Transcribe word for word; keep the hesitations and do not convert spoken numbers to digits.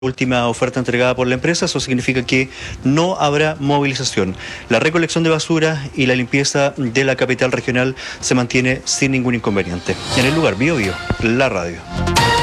Última oferta entregada por la empresa, eso significa que no habrá movilización. La recolección de basura y la limpieza de la capital regional se mantiene sin ningún inconveniente. En el lugar, Bio Bio, la radio.